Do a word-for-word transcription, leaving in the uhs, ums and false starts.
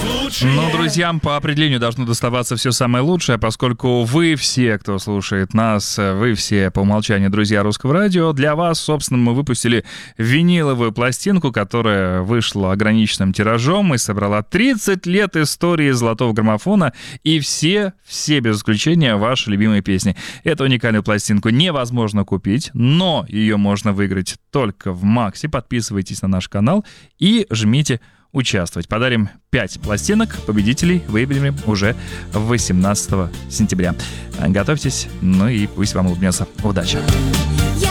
Но друзьям по определению должно доставаться все самое лучшее, поскольку вы все, кто слушает нас, вы все по умолчанию друзья Русского радио. Для вас, собственно, мы выпустили виниловую пластинку, которая вышла ограниченным тиражом и собрала тридцать лет истории золотого граммофона и все, все без исключения ваши любимые песни. Эту уникальную пластинку невозможно купить, но ее можно выиграть только в Максе. Подписывайтесь на наш канал и жмите участвовать. Подарим пять пластинок. Победителей выберем уже восемнадцатого сентября. Готовьтесь, ну и пусть вам улыбнется. Удачи!